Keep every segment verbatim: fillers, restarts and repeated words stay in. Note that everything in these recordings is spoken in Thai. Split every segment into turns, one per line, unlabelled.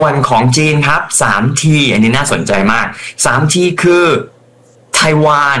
ส่วนของจีนครับ สาม ที อันนี้น่าสนใจมาก สาม ที คือไต้หวัน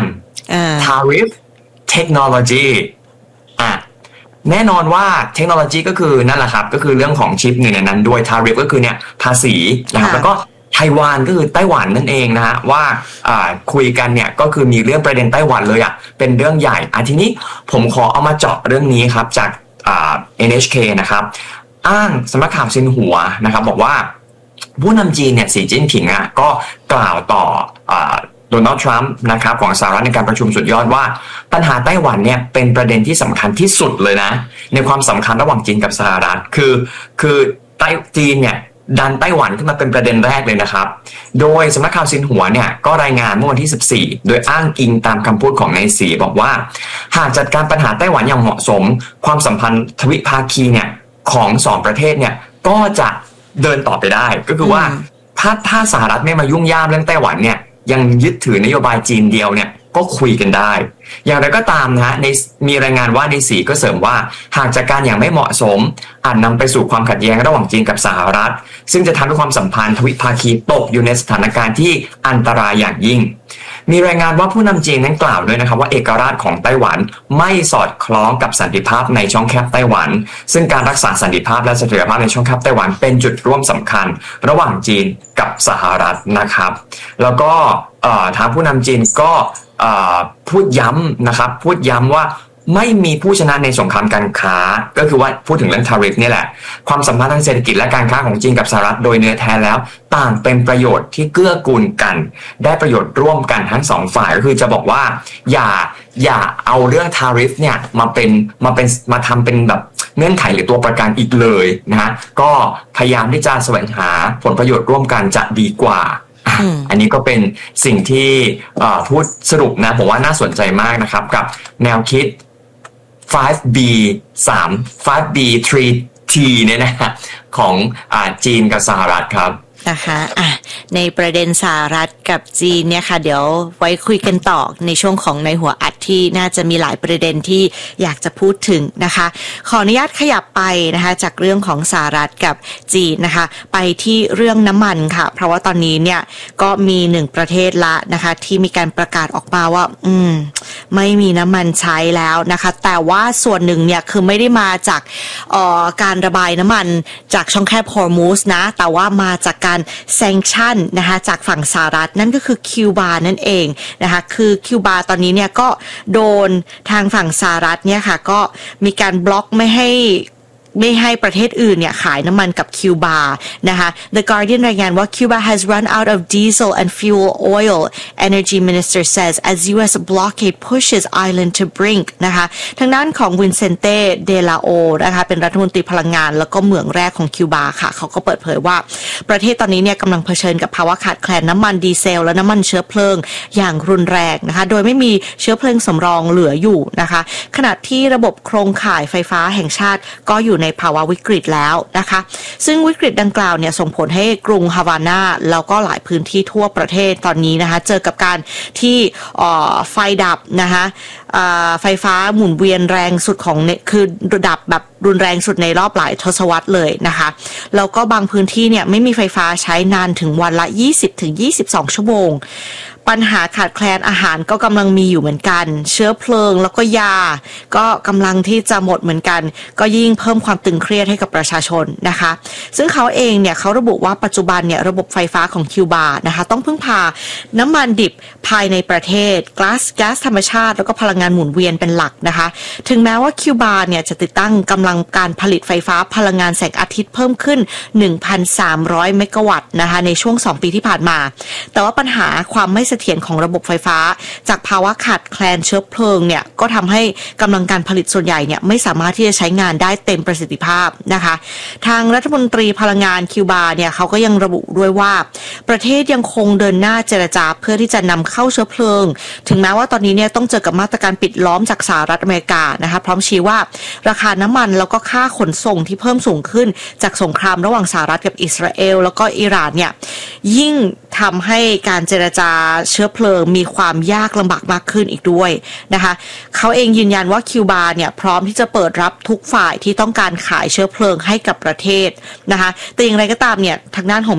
tariff technology อ่ะแน่นอนว่าเทคโนโลยีก็คือนั่นแหละครับก็คือเรื่องของชิปหนึ่งในนั้นด้วย tariff ก็คือเนี่ยภาษีนะครับแล้วก็ไต้หวันก็คือไต้หวันนั่นเองนะฮะว่าคุยกันเนี่ยก็คือมีเรื่องประเด็นไต้หวันเลยอ่ะเป็นเรื่องใหญ่อ่ะทีนี้ผมขอเอามาเจาะเรื่องนี้ครับจากอ่า เอ็น เอช เค นะครับอ้างสำนักข่าวซินหัวนะครับบอกว่าผู้นำจีนเนี่ยสีจิ้นผิงอ่ะก็กล่าวต่ออ่าโดนัลด์ทรัมป์นะครับของสหรัฐในการประชุมสุดยอดว่าปัญหาไต้หวันเนี่ยเป็นประเด็นที่สำคัญที่สุดเลยนะในความสำคัญระหว่างจีนกับสหรัฐคือคือไต้จีนเนี่ยดันไต้หวันขึ้นมาเป็นประเด็นแรกเลยนะครับโดยสำนักข่าวซินหัวเนี่ยก็รายงานเมื่อวันที่สิบสี่โดยอ้างอิงตามคำพูดของนายสีบอกว่าหากจัดการปัญหาไต้หวันอย่างเหมาะสมความสัมพันธ์ทวิภาคีเนี่ยของสองประเทศเนี่ยก็จะเดินต่อไปได้ก็คือว่าถ้าถ้าสหรัฐไม่มายุ่งย่ามเรื่องไต้หวันเนี่ยยังยึดถือนโยบายจีนเดียวเนี่ยก็คุยกันได้อย่างไรก็ตามนะฮะในมีรายงานว่าในสีก็เสริมว่าหากจัดการอย่างไม่เหมาะสมอาจนำไปสู่ความขัดแย้งระหว่างจีนกับสหรัฐซึ่งจะทำให้ความสัมพันธ์ทวิภาคีตกอยู่ในสถานการณ์ที่อันตรายอย่างยิ่งมีรายงานว่าผู้นำจีนนั้นกล่าวด้วยนะครับว่าเอกราชของไต้หวันไม่สอดคล้องกับสันติภาพในช่องแคบไต้หวันซึ่งการรักษาสันติภาพและเสถียรภาพในช่องแคบไต้หวันเป็นจุดร่วมสำคัญระหว่างจีนกับสหรัฐนะครับแล้วก็ทางผู้นำจีนก็พูดย้ำนะครับพูดย้ำว่าไม่มีผู้ชนะในสงครามการค้าก็คือว่าพูดถึงเรื่อง tariff นี่แหละความสัมพันธ์ทางเศรษฐกิจและการค้าของจีนกับสหรัฐโดยเนื้อแท้แล้วต่างเป็นประโยชน์ที่เกื้อกูลกันได้ประโยชน์ร่วมกันทั้งสองฝ่ายก็คือจะบอกว่าอย่าอย่าเอาเรื่อง tariff เนี่ยมาเป็นมาเป็นมาทำเป็นแบบเงื่อนไขหรือตัวประกันอีกเลยนะฮะก็พยายามที่จะแสวงหาผลประโยชน์ร่วมกันจะดีกว่าอันนี้ก็เป็นสิ่งที่พูดสรุปนะผมว่าน่าสนใจมากนะครับกับแนวคิด ไฟว์ บี สาม ไฟว์ บี ทรี ที เนี่ยนะของอ่าจีนกับสหรัฐครับ
นะคะอ่ะในประเด็นสหรัฐกับจีนเนี่ยค่ะเดี๋ยวไว้คุยกันต่อในช่วงของในหัวอัดที่น่าจะมีหลายประเด็นที่อยากจะพูดถึงนะคะขออนุญาตขยับไปนะคะจากเรื่องของสหรัฐกับจีนนะคะไปที่เรื่องน้ำมันค่ะเพราะว่าตอนนี้เนี่ยก็มีหนึ่งประเทศละนะคะที่มีการประกาศออกมาว่าอืมไม่มีน้ำมันใช้แล้วนะคะแต่ว่าส่วนหนึ่งเนี่ยคือไม่ได้มาจากเอ่อการระบายน้ำมันจากช่องแคบฮอร์มูสนะแต่ว่ามาจากการแซงชั่นนะคะจากฝั่งสหรัฐนั่นก็คือคิวบานั่นเองนะคะคือคิวบาตอนนี้เนี่ยก็โดนทางฝั่งสหรัฐเนี่ยค่ะก็มีการบล็อกไม่ให้ไม่ให้ประเทศอื่นเนี่ยขายน้ำมันกับคิวบานะคะ The Guardian รายงานว่า Cuba has run out of diesel and fuel oil Energy Minister says as ยู เอส blockade pushes island to brink นะคะทางด้านของวินเซนเต้เดลาโอนะคะเป็นรัฐมนตรีพลังงานแล้วก็เหมืองแรกของคิวบาค่ะเขาก็เปิดเผยว่าประเทศตอนนี้เนี่ยกำลังเผชิญกับภาวะขาดแคลนน้ำมันดีเซลและน้ำมันเชื้อเพลิงอย่างรุนแรงนะคะโดยไม่มีเชื้อเพลิงสำรองเหลืออยู่นะคะขณะที่ระบบโครงข่ายไฟฟ้าแห่งชาติก็อยู่ในภาวะวิกฤตแล้วนะคะซึ่งวิกฤตดังกล่าวเนี่ยส่งผลให้กรุงฮาวาน่าแล้วก็หลายพื้นที่ทั่วประเทศตอนนี้นะคะเจอกับการที่ไฟดับนะคะไฟฟ้าหมุนเวียนแรงสุดของคือดับแบบรุนแรงสุดในรอบหลายทศวรรษเลยนะคะแล้วก็บางพื้นที่เนี่ยไม่มีไฟฟ้าใช้นานถึงวันละ ยี่สิบถึงยี่สิบสอง ชั่วโมงปัญหาขาดแคลนอาหารก็กำลังมีอยู่เหมือนกันเชื้อเพลิงแล้วก็ยาก็กำลังที่จะหมดเหมือนกันก็ยิ่งเพิ่มความตึงเครียดให้กับประชาชนนะคะซึ่งเขาเองเนี่ยเขาระบุว่าปัจจุบันเนี่ยระบบไฟฟ้าของคิวบานะคะต้องพึ่งพาน้ำมันดิบภายในประเทศก๊าซก๊าซธรรมชาติแล้วก็พลังงานหมุนเวียนเป็นหลักนะคะถึงแม้ว่าคิวบาเนี่ยจะติดตั้งกำลังการผลิตไฟฟ้าพลังงานแสงอาทิตย์เพิ่มขึ้น หนึ่งพันสามร้อย เมกะวัตต์นะคะในช่วงสองปีที่ผ่านมาแต่ว่าปัญหาความไม่เสถียรของระบบไฟฟ้าจากภาวะขาดแคลนเชื้อเพลิงเนี่ยก็ทำให้กำลังการผลิตส่วนใหญ่เนี่ยไม่สามารถที่จะใช้งานได้เต็มประสิทธิภาพนะคะทางรัฐมนตรีพลังงานคิวบาเนี่ยเขาก็ยังระบุด้วยว่าประเทศยังคงเดินหน้าเจรจาเพื่อที่จะนำเข้าเชื้อเพลิงถึงแม้ว่าตอนนี้เนี่ยต้องเจอกับมาตรการปิดล้อมจากสหรัฐอเมริกานะคะพร้อมชี้ว่าราคาน้ำมันแล้วก็ค่าขนส่งที่เพิ่มสูงขึ้นจากสงครามระหว่างสหรัฐกับอิสราเอลแล้วก็อิหร่านเนี่ยยิ่งทำให้การเจรจาเชื้อเพลิงมีความยากลำบากมากขึ้นอีกด้วยนะคะเขาเองยืนยันว่าคิวบาเนี่ยพร้อมที่จะเปิดรับทุกฝ่ายที่ต้องการขายเชื้อเพลิงให้กับประเทศนะคะแต่อย่างไรก็ตามเนี่ยทางด้านของ